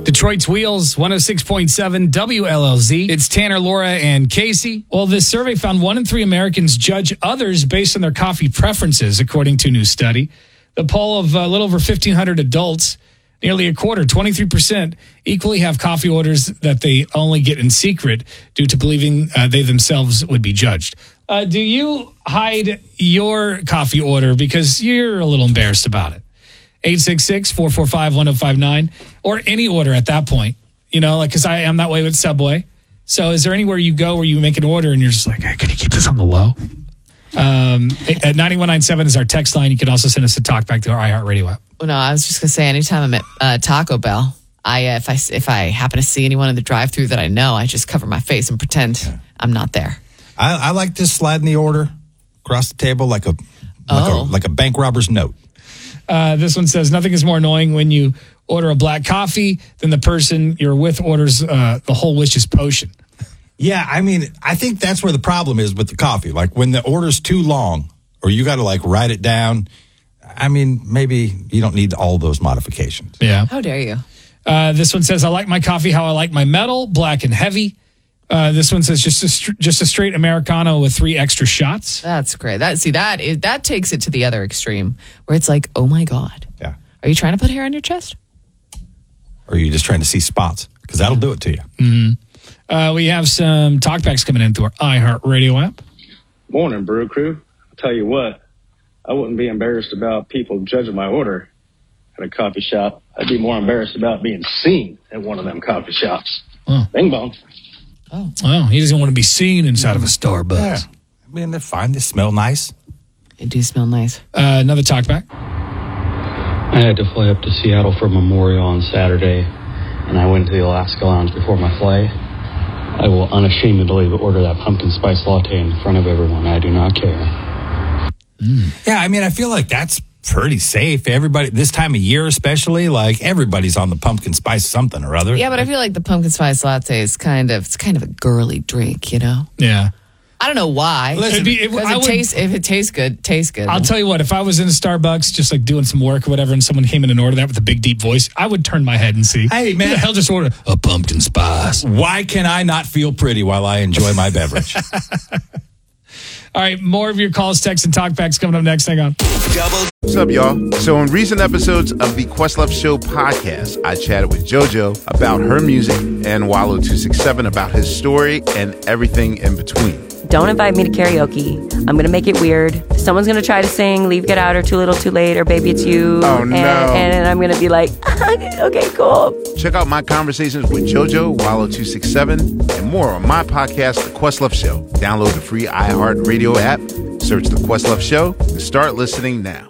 Detroit's Wheels, 106.7 WLLZ. It's Tanner, Laura, and Casey. Well, this survey found 1 in 3 Americans judge others based on their coffee preferences, according to a new study. The poll of a little over 1,500 adults, nearly a quarter, 23%, equally have coffee orders that they only get in secret due to believing they themselves would be judged. Do you hide your coffee order because you're a little embarrassed about it? 866-445-1059, or any order at that point. You know, like, because I am that way with Subway. So is there anywhere you go where you make an order and you're just like, hey, can you keep this on the low? At 9197 is our text line. You can also send us a talk back to our iHeartRadio app. Well, no, I was just going to say, anytime I'm at Taco Bell, if I happen to see anyone in the drive-thru that I know, I just cover my face and pretend I'm not there. I like to slide in the order across the table like a bank robber's note. This one says, nothing is more annoying when you order a black coffee than the person you're with orders the whole wishes potion. Yeah, I mean, I think that's where the problem is with the coffee. Like when the order's too long or you got to like write it down. I mean, maybe you don't need all those modifications. Yeah. How dare you? This one says, I like my coffee how I like my metal, black and heavy. This one says just a straight Americano with 3 extra shots. That's great. That takes it to the other extreme where it's like, oh my God. Yeah. Are you trying to put hair on your chest? Or are you just trying to see spots? Because that'll do it to you. Mm-hmm. We have some talkbacks coming in through our iHeartRadio app. Morning, Brew Crew. I'll tell you what, I wouldn't be embarrassed about people judging my order at a coffee shop. I'd be more embarrassed about being seen at one of them coffee shops. Oh. Bing bong. Oh, he doesn't want to be seen inside of a Starbucks. Yeah. I mean, they're fine. They smell nice. They do smell nice. Another talkback. I had to fly up to Seattle for Memorial on Saturday, and I went to the Alaska Lounge before my flight. I will unashamedly order that pumpkin spice latte in front of everyone. I do not care. Yeah, I mean, I feel like that's pretty safe. Everybody, this time of year especially, like everybody's on the pumpkin spice something or other. Yeah, but I feel like the pumpkin spice latte is kind of a girly drink, you know? Yeah. I don't know why. Listen, if it tastes good, tastes good. I'll tell you what, if I was in a Starbucks just like doing some work or whatever and someone came in and ordered that with a big deep voice, I would turn my head and see, hey man, who the hell just ordered a pumpkin spice? Why can I not feel pretty while I enjoy my beverage? All right, more of your calls, texts, and talkbacks coming up next. Hang on. What's up, y'all? So in recent episodes of the Questlove Show podcast, I chatted with JoJo about her music and Wallow267 about his story and everything in between. Don't invite me to karaoke. I'm going to make it weird. Someone's going to try to sing Leave, Get Out, or Too Little, Too Late, or Baby, It's You. Oh, no. And I'm going to be like, okay, cool. Check out my conversations with JoJo, Wallow267, and more on my podcast, The Questlove Show. Download the free iHeartRadio app, search The Questlove Show, and start listening now.